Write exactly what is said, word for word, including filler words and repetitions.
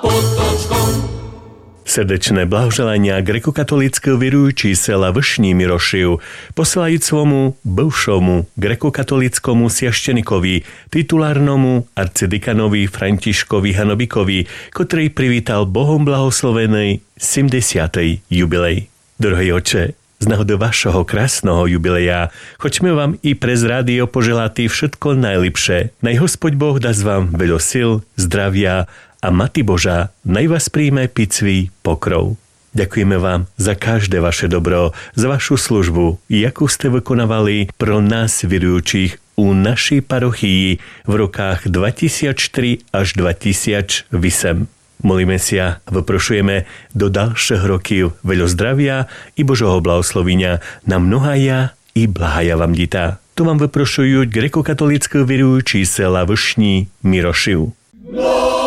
Potočkom. Srdečné blahoželania grekokatolíckeho vierujú čísela Vršní Mirošiu poselajú svojmu bivšomu grekokatolíckému sviaštenikovi, titulárnomu arcidikanovi Františkovi Hanobikovi, ktorý privítal Bohom blahoslovenej sedemdesiatej jubilej. Drahý oče, z náhodu vašho krásneho jubileja choďme vám i prez rádio poželať všetko najlepšie. Naj Hospodь Boh dá vám veľa sil, zdravia a Mati Božá naj vás príjme picvý pokrov. Ďakujeme vám za každé vaše dobro, za vašu službu, jakú ste vykonávali pro nás verujúcich u našej parochii v rokách dvetisícštyri až dvetisícosem. Molíme sa a vyprošujeme do ďalších rokov veľa zdravia i Božoho blahoslovenia na mnohaja i blahaja vám dita. To vám vyprošujú grekokatolíckeho verujúci sela Vršní Mirošiu.